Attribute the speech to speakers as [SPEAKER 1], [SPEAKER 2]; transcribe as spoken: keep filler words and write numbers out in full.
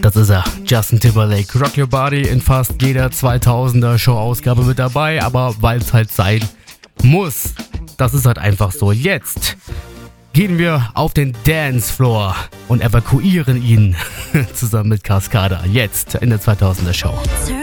[SPEAKER 1] Das ist er, Justin Timberlake. Rock Your Body in fast jeder zweitausender Show-Ausgabe mit dabei, aber weil es halt sein muss, das ist halt einfach so. Jetzt gehen wir auf den Dancefloor und evakuieren ihn zusammen mit Cascada. Jetzt in der zweitausender Show.